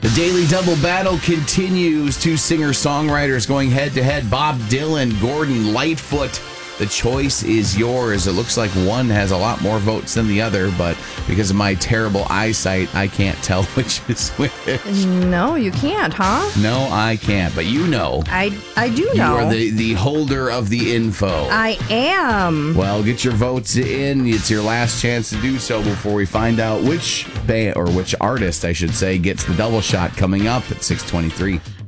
The Daily Double battle continues. Two singer-songwriters going head-to-head. Bob Dylan, Gordon Lightfoot. The choice is yours. It looks like one has a lot more votes than the other, but because of my terrible eyesight, I can't tell which is which. No, you can't, huh? No, I can't, but you know. I do know. You are the holder of the info. I am. Well, get your votes in. It's your last chance to do so before we find out which band, or which artist, I should say, gets the double shot coming up at 6:23.